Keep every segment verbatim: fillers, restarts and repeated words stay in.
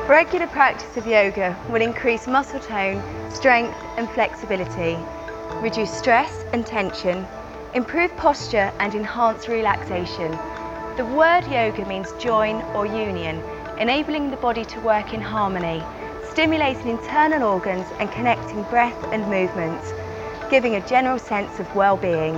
Regular practice of yoga will increase muscle tone, strength and flexibility, reduce stress and tension, improve posture and enhance relaxation. The word yoga means join or union, enabling the body to work in harmony, stimulating internal organs and connecting breath and movements, giving a general sense of well-being.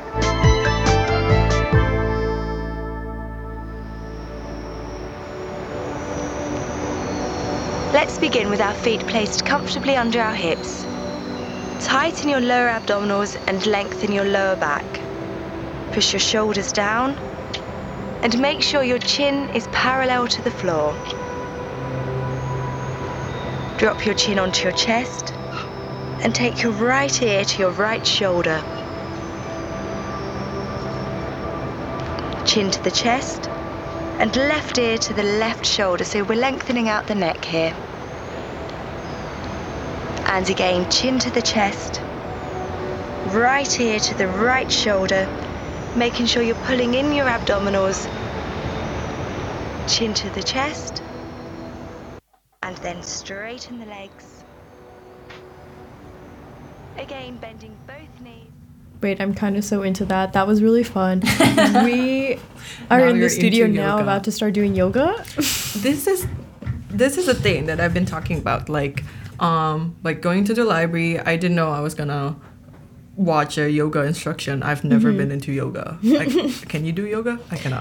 Let's begin with our feet placed comfortably under our hips. Tighten your lower abdominals and lengthen your lower back. Push your shoulders down and make sure your chin is parallel to the floor. Drop your chin onto your chest and take your right ear to your right shoulder. Chin to the chest and left ear to the left shoulder, so we're lengthening out the neck here. And again, chin to the chest, right ear to the right shoulder, making sure you're pulling in your abdominals, chin to the chest, and then straighten the legs. Again, bending both knees. Wait, I'm kind of so into that. That was really fun. We are in the studio now about to start doing yoga. This is this is a thing that I've been talking about, like um like going to the library. I didn't know I was gonna watch a yoga instruction. I've never mm-hmm. been into yoga. Like, can you do yoga? I cannot.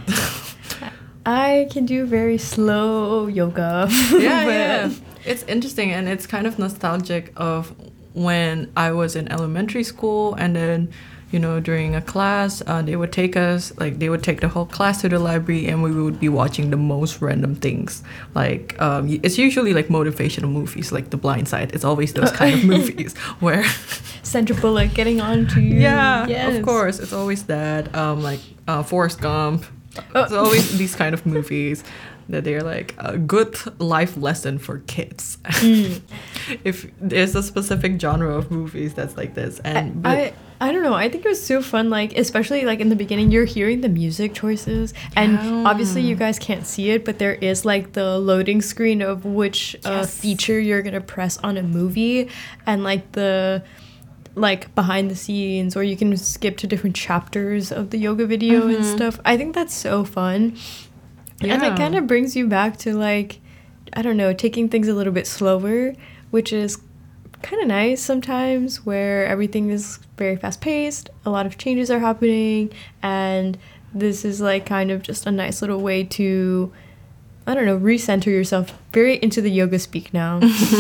I can do very slow yoga. Yeah, yeah. It's interesting, and it's kind of nostalgic of when I was in elementary school, and then, you know, during a class, uh, they would take us, like, they would take the whole class to the library, and we would be watching the most random things. Like, um, it's usually, like, motivational movies, like The Blind Side. It's always those kind of movies where... Sandra Bullock getting on to you. Yeah, yes. Of course. It's always that. Um, like, uh, Forrest Gump. Oh. It's always these kind of movies that they're like a good life lesson for kids. Mm. If there's a specific genre of movies that's like this, and but, I, I don't know, I think it was so fun, like especially like in the beginning you're hearing the music choices, and yeah. obviously you guys can't see it, but there is like the loading screen of which yes. uh, feature you're gonna press on a movie, and like the like behind the scenes, or you can skip to different chapters of the yoga video mm-hmm. and stuff. I think that's so fun. Yeah. And it kind of brings you back to, like, I don't know, taking things a little bit slower, which is kind of nice sometimes, where everything is very fast-paced, a lot of changes are happening, and this is, like, kind of just a nice little way to, I don't know, recenter yourself. Very into the yoga speak now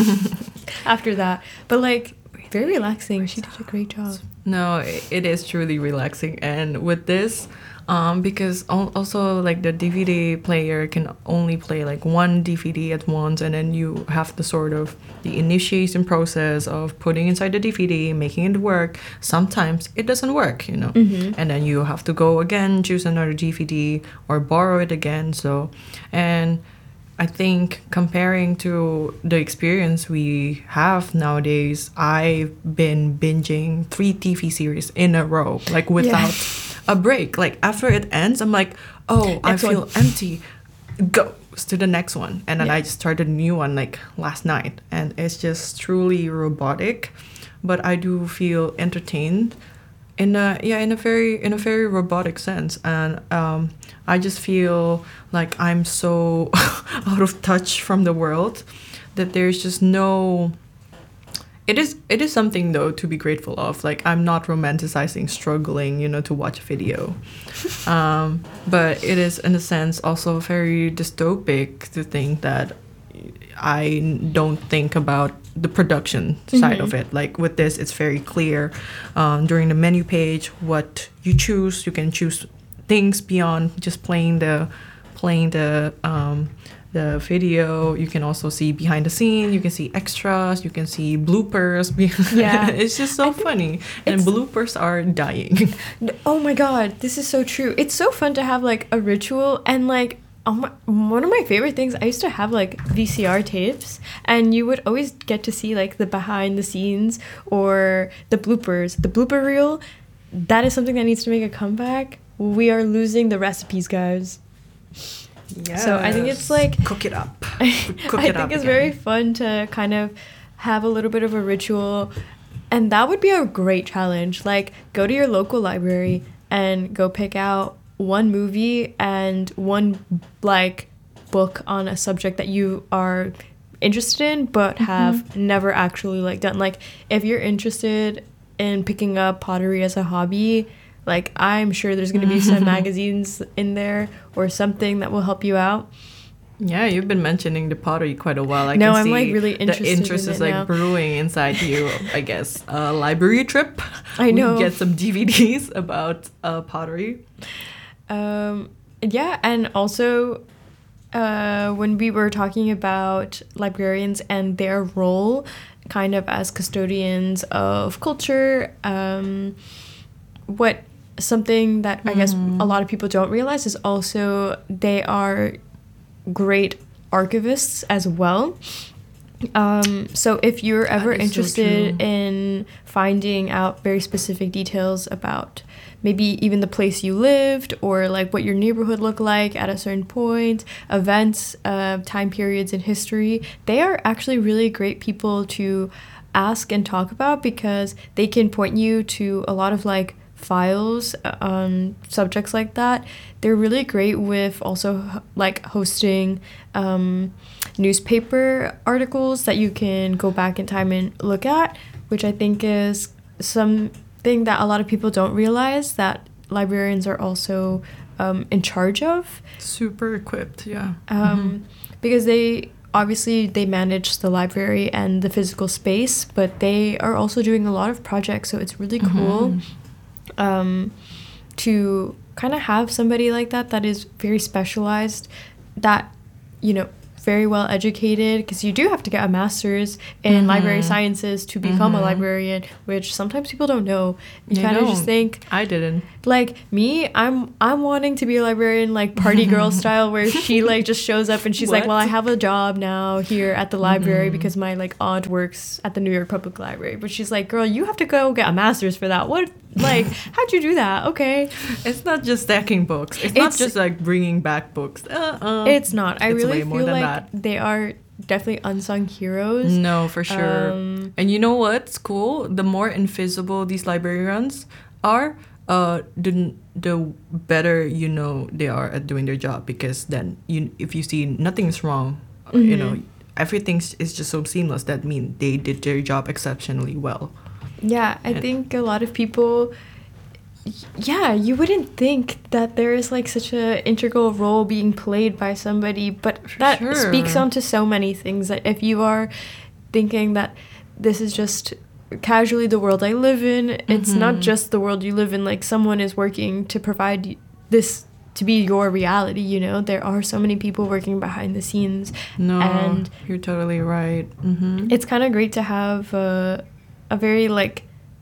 after that. But, like, very relaxing. She did a great job. No, it is truly relaxing. And with this... Um, because also like the D V D player can only play like one D V D at once, and then you have the sort of the initiation process of putting inside the D V D, making it work. Sometimes it doesn't work, you know, mm-hmm. and then you have to go again, choose another D V D or borrow it again. So, and I think comparing to the experience we have nowadays, I've been binging three T V series in a row, like without... Yeah. a break. Like after it ends, I'm like, oh, next I feel one. empty. Goes to the next one, and then yeah. I just started a new one like last night, and it's just truly robotic, but I do feel entertained in a yeah in a very in a very robotic sense, and um, I just feel like I'm so out of touch from the world that there's just no. It is it is something, though, to be grateful of. Like, I'm not romanticizing struggling, you know, to watch a video. Um, but it is, in a sense, also very dystopic to think that I don't think about the production side mm-hmm. of it. Like, with this, it's very clear. Um, during the menu page, what you choose, you can choose things beyond just playing the, playing the... Um, the video. You can also see behind the scene, you can see extras, you can see bloopers. Yeah. It's just so funny, and bloopers are dying. Oh my god, this is so true. It's so fun to have like a ritual, and like oh my, one of my favorite things, I used to have like V C R tapes, and you would always get to see like the behind the scenes or the bloopers. The blooper reel, that is something that needs to make a comeback. We are losing the recipes, guys. Yes. So I think it's like cook it up. Cook I it think up it's again. very fun to kind of have a little bit of a ritual, and that would be a great challenge. Like, go to your local library and go pick out one movie and one like book on a subject that you are interested in but have mm-hmm. never actually like done. Like, if you're interested in picking up pottery as a hobby, like, I'm sure there's going to be some magazines in there or something that will help you out. Yeah, you've been mentioning the pottery quite a while. I no, can I'm see like really interested. The interest in is it like now. brewing inside you. I guess a library trip. I know. We get some D V Ds about uh, pottery. Um, yeah, and also uh, when we were talking about librarians and their role, kind of as custodians of culture, um, what something that I guess Mm. a lot of people don't realize is also they are great archivists as well. Um, so if you're ever That is so interested true. in finding out very specific details about maybe even the place you lived or like what your neighborhood looked like at a certain point, events, uh, time periods in history, they are actually really great people to ask and talk about because they can point you to a lot of like files on subjects like that. They're really great with also like hosting um, newspaper articles that you can go back in time and look at, which I think is something that a lot of people don't realize that librarians are also um, in charge of. Super equipped, yeah. Um, mm-hmm. Because they obviously they manage the library and the physical space, but they are also doing a lot of projects, so it's really cool. Mm-hmm. Um, to kind of have somebody like that that is very specialized, that, you know, very well educated, because you do have to get a master's in mm-hmm. library sciences to become mm-hmm. a librarian, which sometimes people don't know. You kind of just think, I didn't. Like me, I'm I'm wanting to be a librarian like party girl style, where she like just shows up and she's What? like, well, I have a job now here at the library mm-hmm. because my like aunt works at the New York Public Library. But she's like, girl, you have to go get a master's for that. What? Like, how'd you do that? Okay. It's not just stacking books. It's, It's- not just like bringing back books. Uh-uh. It's not. I It's really way more feel than like that. they are definitely unsung heroes. No, for sure. Um, and you know what's cool? The more invisible these librarians are, uh, the the better you know they are at doing their job. Because then, you if you see nothing's wrong, mm-hmm. you know, everything is just so seamless. That means they did their job exceptionally well. Yeah, I And- think a lot of people, yeah, you wouldn't think that there is like such a integral role being played by somebody, but that sure. speaks onto so many things. That if you are thinking that this is just casually the world I live in, it's Mm-hmm. not just the world you live in. Like, someone is working to provide y- this to be your reality, you know? There are so many people working behind the scenes. No, And you're totally right. Mm-hmm. it's kind of great to have a, a very like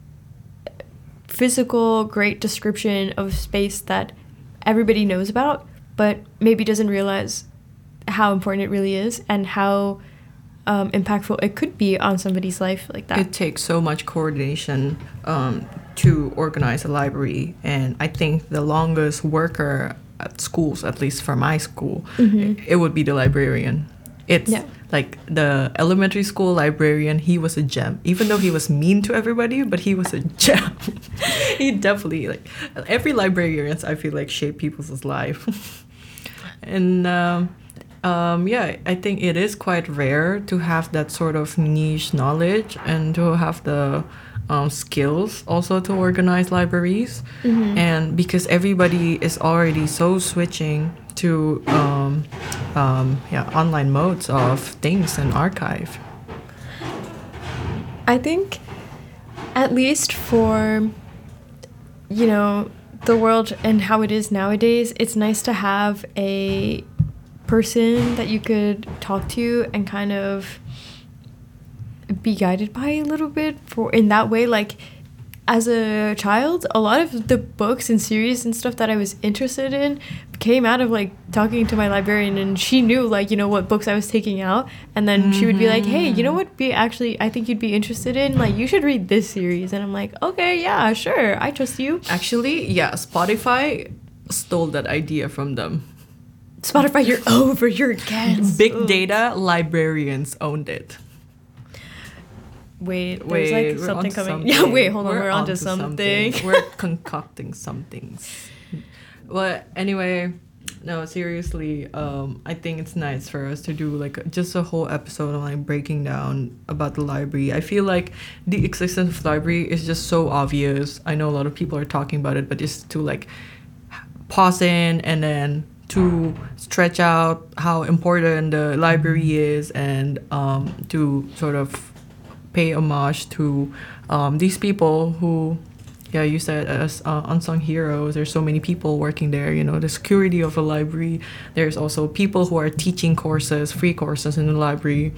physical great description of space that everybody knows about but maybe doesn't realize how important it really is and how um, impactful it could be on somebody's life like that. It takes so much coordination um, to organize a library, and I think the longest worker at schools, at least for my school, Mhm. it, it would be the librarian. It's Yeah. like the elementary school librarian, he was a gem. Even though he was mean to everybody, but he was a gem. He definitely, like, every librarian, I feel like, shape people's life. And um, um, yeah, I think it is quite rare to have that sort of niche knowledge and to have the um, skills also to organize libraries. Mhm. And because everybody is already so switching to um, um, yeah, online modes of things and archive. I think at least for, you know, the world and how it is nowadays, it's nice to have a person that you could talk to and kind of be guided by a little bit for in that way. Like, as a child, a lot of the books and series and stuff that I was interested in came out of like talking to my librarian, and she knew like, you know, what books I was taking out, and then mm-hmm. she would be like, hey, you know what be actually I think you'd be interested in, like, you should read this series. And I'm like, okay, yeah, sure, I trust you. Actually, yeah, Spotify stole that idea from them. Spotify, you're over. You're against. Big data librarians owned it. Wait, there's Wait, like we're something onto coming. something. Yeah, wait, hold on. We're We're, onto, onto something. We're concocting some things. Well, anyway, no, seriously, um, I think it's nice for us to do like just a whole episode on like breaking down about the library. I feel like the existence of library is just so obvious. I know a lot of people are talking about it, but just to like pause in and then to stretch out how important the library is, and um, to sort of pay homage to um, these people who, yeah, you said as uh, unsung heroes. There's so many people working there, you know, the security of a library. There's also people who are teaching courses, free courses in the library.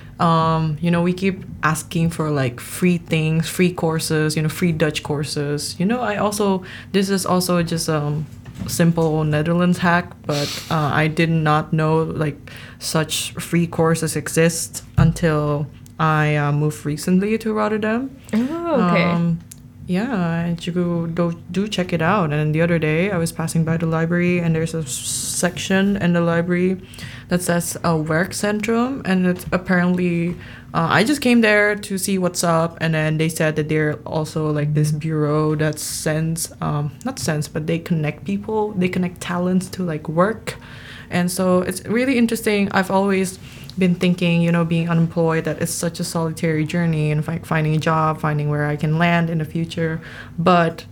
Um, you know, we keep asking for like free things, free courses, you know, free Dutch courses. You know, I also, this is also just um simple Netherlands hack, but uh, I did not know like such free courses exist until I uh, moved recently to Rotterdam. Oh, okay. Um, yeah, and you go, do, do check it out. And the other day I was passing by the library, and there's a s- section in the library that says a werkcentrum, and it's apparently uh, I just came there to see what's up, and then they said that they're also like this bureau that sends um not sends but they connect people, they connect talents to like work. And so it's really interesting. I've always been thinking, you know, being unemployed, that it's such a solitary journey, and like finding a job, finding where I can land in the future. But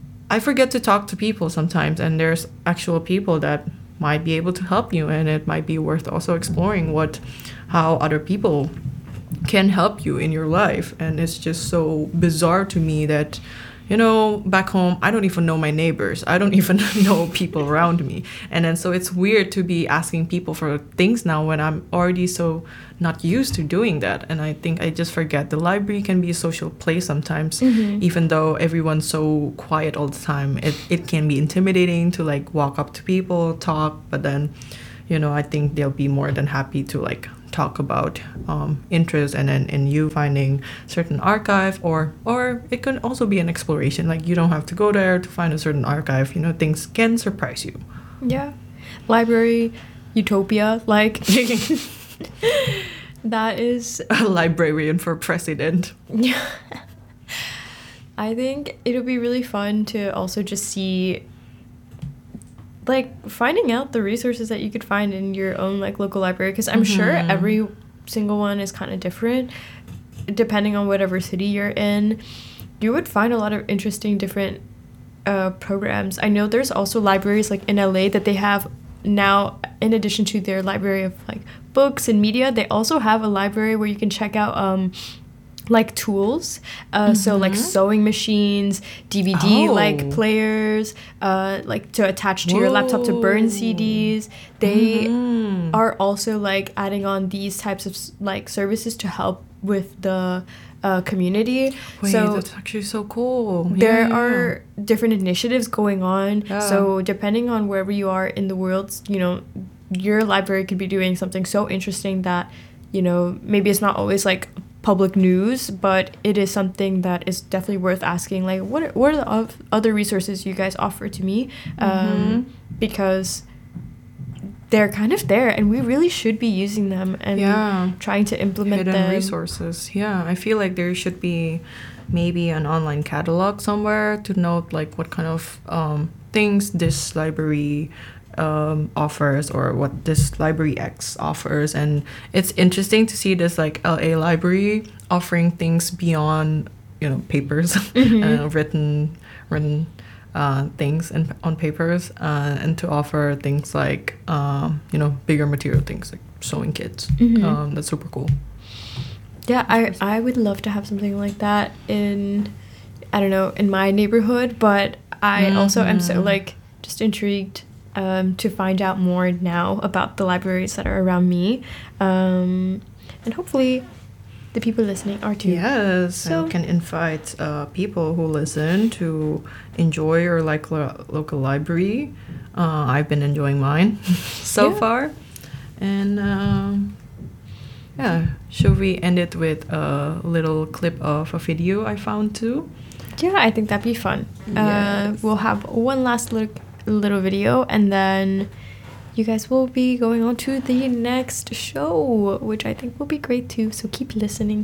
I forget to talk to people sometimes, and there's actual people that might be able to help you, and it might be worth also exploring what how other people can help you in your life. And it's just so bizarre to me that, you know, back home, I don't even know my neighbors. I don't even know people around me. And then so it's weird to be asking people for things now when I'm already so not used to doing that. And I think I just forget the library can be a social place sometimes, Mm-hmm. even though everyone's so quiet all the time. It, it can be intimidating to like walk up to people, talk, but then, you know, I think they'll be more than happy to like talk about um, interests, and then in you finding certain archive, or or it can also be an exploration. Like you don't have to go there to find a certain archive. You know, things can surprise you. Yeah. Library utopia, like that is A librarian for president. yeah. I think it'll be really fun to also just see like finding out the resources that you could find in your own like local library, because I'm sure Mhm. every single one is kind of different depending on whatever city you're in. You would find a lot of interesting different uh, programs. I know there's also libraries like in L A that they have now, in addition to their library of like books and media, they also have a library where you can check out um like tools, uh, so like Mhm. sewing machines, D V D Oh. like players, uh, like to attach to your laptop to burn C Ds. They Mhm. are also like adding on these types of s- like services to help with the uh, community. Wait, so that's actually so cool. there Yeah, yeah, are different initiatives going on. Yeah. So depending on wherever you are in the world, you know, your library could be doing something so interesting that, you know, maybe it's not always like public news, but it is something that is definitely worth asking. Like, what are, what are the of- other resources you guys offer to me? Um, Mhm. Because they're kind of there, and we really should be using them and Yeah. trying to implement Hidden them. resources. Yeah, I feel like there should be maybe an online catalog somewhere to note like what kind of um, things this library um, offers, or what this library X offers. And it's interesting to see this like L A library offering things beyond, you know, papers, Mhm. uh, written written uh, things and on papers, uh, and to offer things like um, you know, bigger material things like sewing kits. Mhm. Um, that's super cool. Yeah, I I would love to have something like that in, I don't know, in my neighborhood, but I also am so Mhm. like just intrigued um, to find out more now about the libraries that are around me, um, and hopefully the people listening are too. Yes, So- so can invite uh, people who listen to enjoy your like lo- local library. Uh, I've been enjoying mine so Yeah. far, and um, yeah, should we end it with a little clip of a video I found too? Yeah, I think that'd be fun. Uh, Yes. we'll have one last little little video, and then you guys will be going on to the next show, which I think will be great too. So keep listening.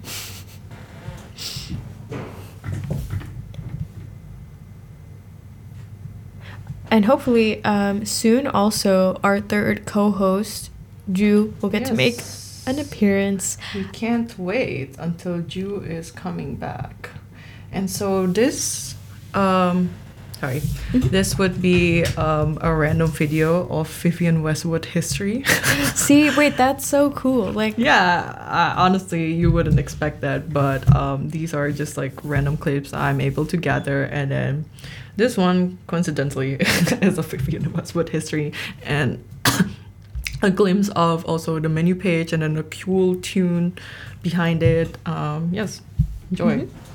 And hopefully um, soon also our third co-host, Ju, will get yes. to make an appearance. We can't wait until Ju is coming back. And so this, um, sorry, this would be um, a random video of Vivienne Westwood history. See, wait, that's so cool. Like, yeah, I, honestly, you wouldn't expect that, but um, these are just like random clips I'm able to gather, and then this one, coincidentally, is a Vivienne Westwood history, and a glimpse of also the menu page, and then a cool tune behind it. Um, yes, enjoy. Mm-hmm.